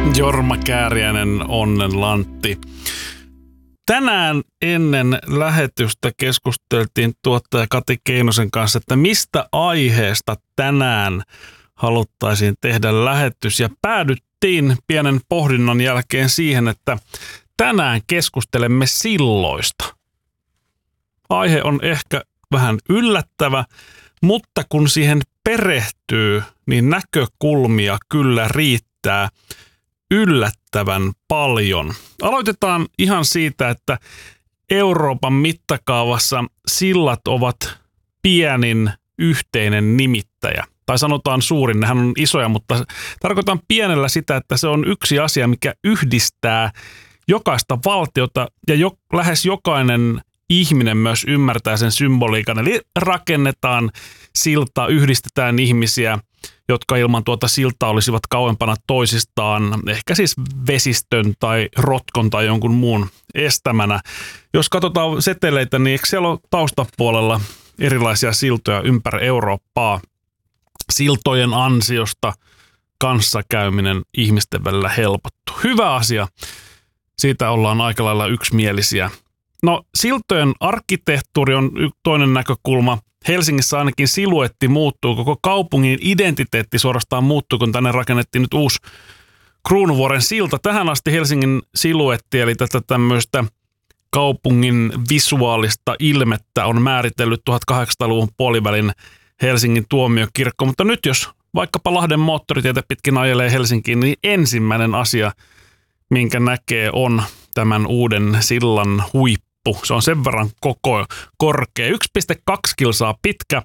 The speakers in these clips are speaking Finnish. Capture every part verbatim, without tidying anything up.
Jorma Kääriäinen, Onnen Lantti. Tänään ennen lähetystä keskusteltiin tuottaja Kati Keinosen kanssa, että mistä aiheesta tänään haluttaisiin tehdä lähetys. Ja päädyttiin pienen pohdinnan jälkeen siihen, että tänään keskustelemme silloista. Aihe on ehkä vähän yllättävä, mutta kun siihen perehtyy, niin näkökulmia kyllä riittää yllättävän paljon. Aloitetaan ihan siitä, että Euroopan mittakaavassa sillat ovat pienin yhteinen nimittäjä. Tai sanotaan suurin, nehän on isoja, mutta tarkoitan pienellä sitä, että se on yksi asia, mikä yhdistää jokaista valtiota ja jo, lähes jokainen ihminen myös ymmärtää sen symboliikan. Eli rakennetaan siltaa, yhdistetään ihmisiä, jotka ilman tuota siltaa olisivat kauempana toisistaan, ehkä siis vesistön tai rotkon tai jonkun muun estämänä. Jos katsotaan seteleitä, niin eikö siellä ole taustapuolella erilaisia siltoja ympäri Eurooppaa? Siltojen ansiosta kanssakäyminen ihmisten välillä helpottuu. Hyvä asia. Siitä ollaan aika lailla yksimielisiä. No, siltojen arkkitehtuuri on toinen näkökulma. Helsingissä ainakin siluetti muuttuu, koko kaupungin identiteetti suorastaan muuttuu, kun tänne rakennettiin nyt uusi Kruunuvuoren silta. Tähän asti Helsingin siluetti, eli tätä tämmöistä kaupungin visuaalista ilmettä on määritellyt tuhatkahdeksansataaluvun puolivälin Helsingin tuomiokirkko. Mutta nyt jos vaikkapa Lahden moottoritietä pitkin ajelee Helsinkiin, niin ensimmäinen asia, minkä näkee, on tämän uuden sillan huippu. Se on sen verran koko korkea, yksi pilkku kaksi kilsaa pitkä,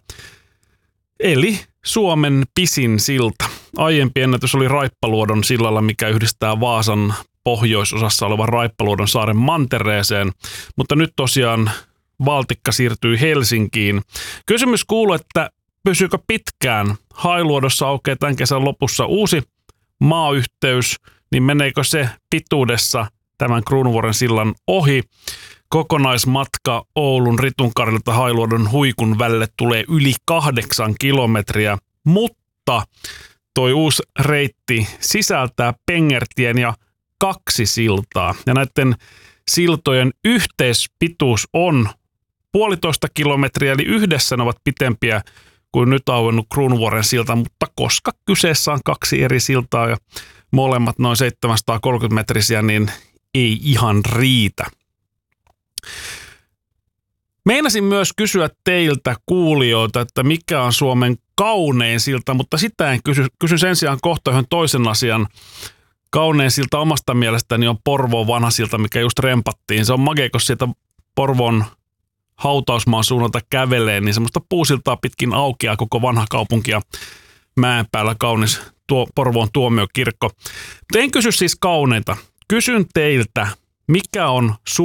eli Suomen pisin silta. Aiempi ennätys oli Raippaluodon sillalla, mikä yhdistää Vaasan pohjoisosassa olevan Raippaluodon saaren mantereeseen, mutta nyt tosiaan valtikka siirtyy Helsinkiin. Kysymys kuuluu, että pysyykö pitkään? Hailuodossa aukeaa tämän kesän lopussa uusi maayhteys, niin meneekö se pituudessa tämän Kruunuvuoren sillan ohi? Kokonaismatka Oulun Ritunkarilta Hailuodon Huikun välille tulee yli kahdeksan kilometriä, mutta toi uusi reitti sisältää Pengertien ja kaksi siltaa. Ja näiden siltojen yhteispituus on puolitoista kilometriä, eli yhdessä ne ovat pitempiä kuin nyt auennut Kruunuvuoren silta, mutta koska kyseessä on kaksi eri siltaa ja molemmat noin seitsemänsataakolmekymmentä metrisiä, niin ei ihan riitä. Meinasin myös kysyä teiltä kuulijoilta, että mikä on Suomen kaunein silta, mutta sitä en kysy. Kysyn sen sijaan kohta yhden toisen asian. Kaunein silta omasta mielestäni on Porvoon vanha silta, mikä just rempattiin. Se on makea, kun sieltä Porvoon hautausmaan suunnalta kävelee, niin semmoista puusiltaa pitkin aukeaa koko vanha kaupunki ja mäen päällä kaunis tuo Porvoon tuomiokirkko. Mutta en kysy siis kauneinta. Kysyn teiltä, mikä on Suomen